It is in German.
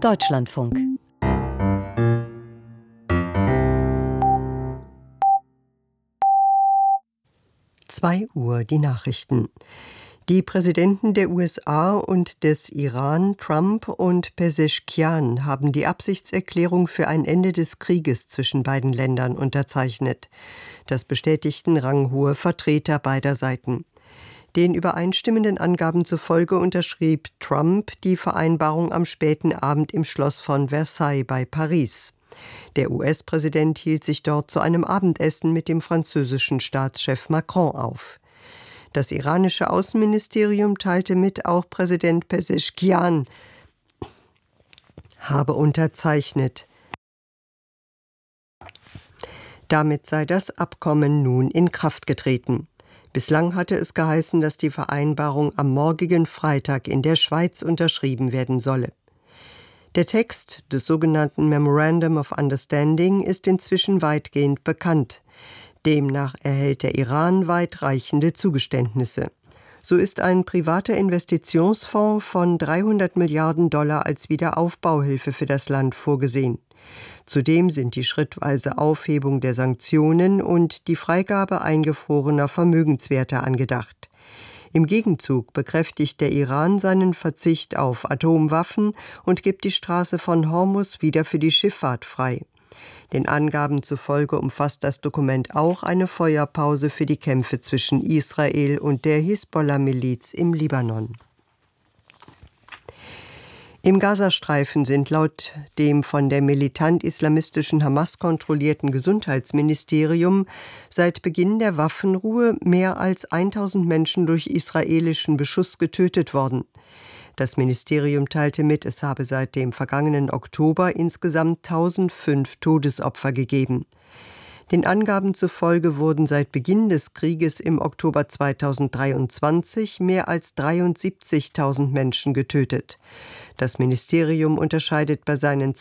Deutschlandfunk. Uhr die Nachrichten. Die Präsidenten der USA und des Iran, Trump und Pezeshkian, haben die Absichtserklärung für ein Ende des Krieges zwischen beiden Ländern unterzeichnet. Das bestätigten ranghohe Vertreter beider Seiten. Den übereinstimmenden Angaben zufolge unterschrieb Trump die Vereinbarung am späten Abend im Schloss von Versailles bei Paris. Der US-Präsident hielt sich dort zu einem Abendessen mit dem französischen Staatschef Macron auf. Das iranische Außenministerium teilte mit, auch Präsident Pezeshkian habe unterzeichnet. Damit sei das Abkommen nun in Kraft getreten. Bislang hatte es geheißen, dass die Vereinbarung am morgigen Freitag in der Schweiz unterschrieben werden solle. Der Text des sogenannten Memorandum of Understanding ist inzwischen weitgehend bekannt. Demnach erhält der Iran weitreichende Zugeständnisse. So ist ein privater Investitionsfonds von $300 Milliarden als Wiederaufbauhilfe für das Land vorgesehen. Zudem sind die schrittweise Aufhebung der Sanktionen und die Freigabe eingefrorener Vermögenswerte angedacht. Im Gegenzug bekräftigt der Iran seinen Verzicht auf Atomwaffen und gibt die Straße von Hormuz wieder für die Schifffahrt frei. Den Angaben zufolge umfasst das Dokument auch eine Feuerpause für die Kämpfe zwischen Israel und der Hisbollah-Miliz im Libanon. Im Gazastreifen sind laut dem von der militant-islamistischen Hamas kontrollierten Gesundheitsministerium seit Beginn der Waffenruhe mehr als 1000 Menschen durch israelischen Beschuss getötet worden. Das Ministerium teilte mit, es habe seit dem vergangenen Oktober insgesamt 1005 Todesopfer gegeben. Den Angaben zufolge wurden seit Beginn des Krieges im Oktober 2023 mehr als 73.000 Menschen getötet. Das Ministerium unterscheidet bei seinen